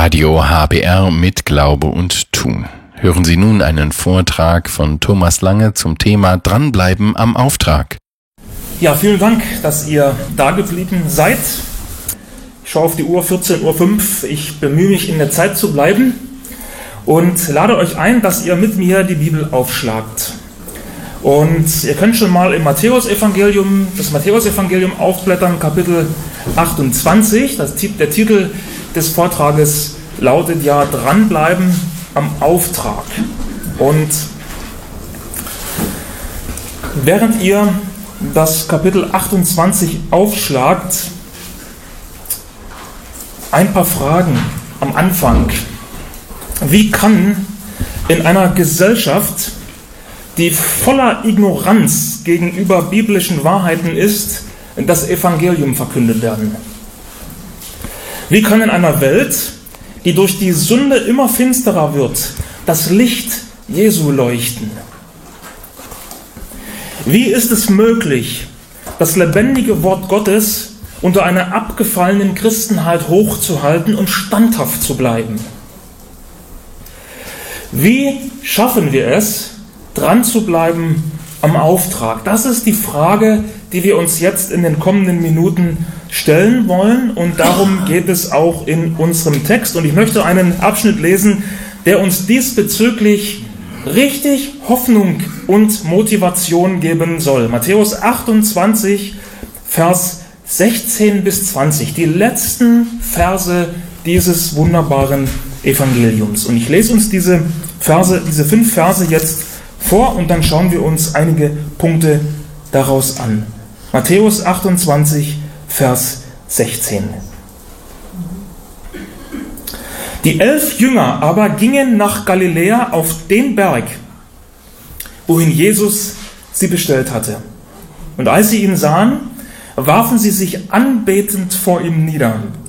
Radio HBR mit Glaube und Tun. Hören Sie nun einen Vortrag von Thomas Lange zum Thema Dranbleiben am Auftrag. Ja, vielen Dank, dass ihr da geblieben seid. Ich schaue auf die Uhr, 14:05 Uhr. Ich bemühe mich, in der Zeit zu bleiben und lade euch ein, dass ihr mit mir die Bibel aufschlagt. Und ihr könnt schon mal im Matthäusevangelium, das Matthäusevangelium aufblättern, Kapitel 28. Der Titel des Vortrages lautet ja Dranbleiben am Auftrag. Und während ihr das Kapitel 28 aufschlagt, ein paar Fragen am Anfang. Wie kann in einer Gesellschaft, die voller Ignoranz gegenüber biblischen Wahrheiten ist, das Evangelium verkündet werden? Wie kann in einer Welt, die durch die Sünde immer finsterer wird, das Licht Jesu leuchten? Wie ist es möglich, das lebendige Wort Gottes unter einer abgefallenen Christenheit hochzuhalten und standhaft zu bleiben? Wie schaffen wir es, dran zu bleiben am Auftrag? Das ist die Frage, die wir uns jetzt in den kommenden Minuten stellen wollen, und darum geht es auch in unserem Text. Und ich möchte einen Abschnitt lesen, der uns diesbezüglich richtig Hoffnung und Motivation geben soll. Matthäus 28, Vers 16 bis 20, die letzten Verse dieses wunderbaren Evangeliums. Und ich lese uns diese 5 Verse jetzt vor und dann schauen wir uns einige Punkte daraus an. Matthäus 28, Vers 16. Die 11 Jünger aber gingen nach Galiläa auf den Berg, wohin Jesus sie bestellt hatte. Und als sie ihn sahen, warfen sie sich anbetend vor ihm nieder.